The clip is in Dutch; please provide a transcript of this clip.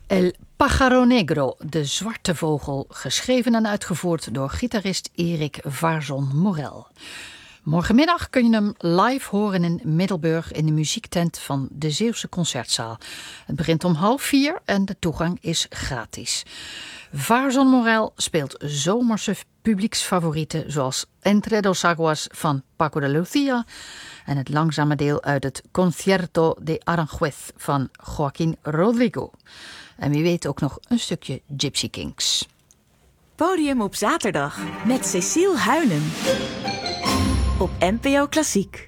El Pájaro Negro, de zwarte vogel, geschreven en uitgevoerd door gitarist Erik Varzon Morel. Morgenmiddag kun je hem live horen in Middelburg in de muziektent van de Zeeuwse Concertzaal. Het begint om 3:30 en de toegang is gratis. Varzon Morel speelt zomerse publieksfavorieten zoals Entre dos Aguas van Paco de Lucía en het langzame deel uit het Concierto de Aranjuez van Joaquín Rodrigo. En wie weet ook nog een stukje Gypsy Kings. Podium op zaterdag met Cecile Huynen op NPO Klassiek.